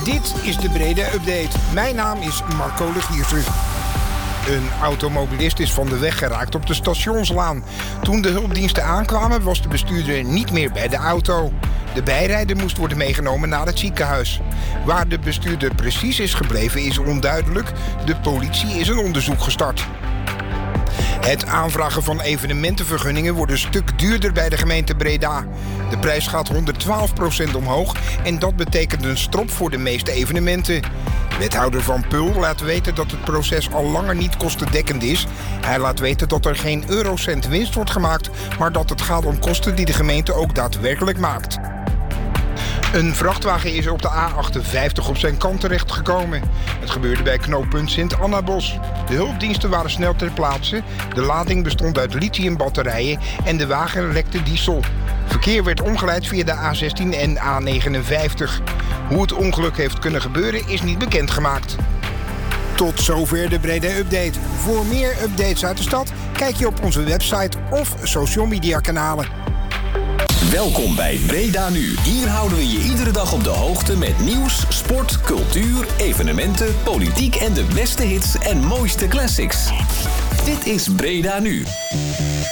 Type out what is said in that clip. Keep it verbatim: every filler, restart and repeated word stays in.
Dit is de Breda Update. Mijn naam is Marco Legiersen. Een automobilist is van de weg geraakt op de Stationslaan. Toen de hulpdiensten aankwamen was de bestuurder niet meer bij de auto. De bijrijder moest worden meegenomen naar het ziekenhuis. Waar de bestuurder precies is gebleven is onduidelijk. De politie is een onderzoek gestart. Het aanvragen van evenementenvergunningen wordt een stuk duurder bij de gemeente Breda. De prijs gaat honderdtwaalf procent omhoog en dat betekent een strop voor de meeste evenementen. Wethouder Van Pul laat weten dat het proces al langer niet kostendekkend is. Hij laat weten dat er geen eurocent winst wordt gemaakt, maar dat het gaat om kosten die de gemeente ook daadwerkelijk maakt. Een vrachtwagen is op de A achtenvijftig op zijn kant terechtgekomen. Het gebeurde bij knooppunt Sint-Annabos. De hulpdiensten waren snel ter plaatse. De lading bestond uit lithiumbatterijen en de wagen lekte diesel. Verkeer werd omgeleid via de A zestien en A negenenvijftig. Hoe het ongeluk heeft kunnen gebeuren is niet bekendgemaakt. Tot zover de Breda Update. Voor meer updates uit de stad kijk je op onze website of social media kanalen. Welkom bij Breda Nu. Hier houden we je iedere dag op de hoogte met nieuws, sport, cultuur, evenementen, politiek en de beste hits en mooiste classics. Dit is Breda Nu.